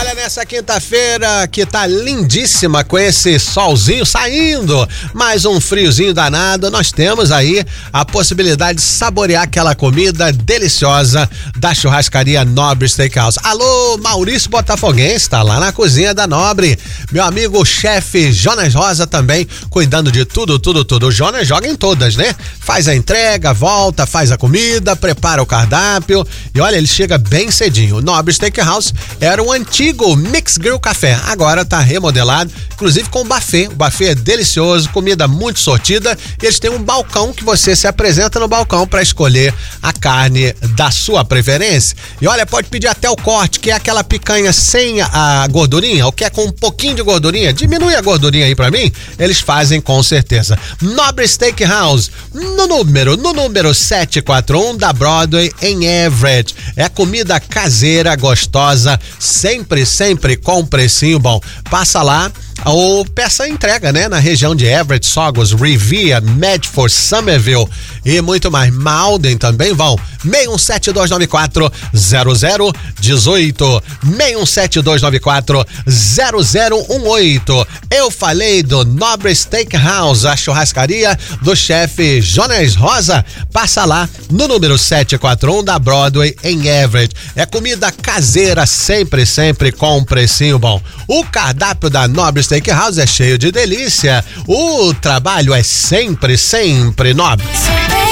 Olha, nessa quinta-feira que tá lindíssima com esse solzinho saindo, mais um friozinho danado, nós temos aí a possibilidade de saborear aquela comida deliciosa da churrascaria Nobre Steakhouse. Alô, Maurício Botafoguense, tá lá na cozinha da Nobre. Meu amigo chefe Jonas Rosa também, cuidando de tudo. O Jonas joga em todas, né? Faz a entrega, volta, faz a comida, prepara o cardápio e olha, ele chega bem cedinho. O Nobre Steakhouse era um antigo Mix Grill Café, agora tá remodelado, inclusive com buffet. O buffet é delicioso, comida muito sortida e eles têm um balcão que você se apresenta no balcão para escolher a carne da sua preferência. E olha, pode pedir até o corte, que é aquela picanha sem a gordurinha, ou quer com um pouquinho de gordurinha, diminui a gordurinha aí pra mim, eles fazem com certeza. Nobre Steakhouse, no número 741 da Broadway em Everett. É comida caseira, gostosa, sempre com precinho bom. Passa lá ou peça a entrega, né? Na região de Everett, Saugus, Revere, Medford, Somerville e muito mais. Malden também vão. 617-294-0018. 617-294-0018. Eu falei do Nobre Steakhouse, a churrascaria do chefe Jonas Rosa. Passa lá no número 741 da Broadway em Everett. É comida caseira, sempre com um precinho bom. O cardápio da Nobre Steakhouse é cheio de delícia. O trabalho é sempre nobre.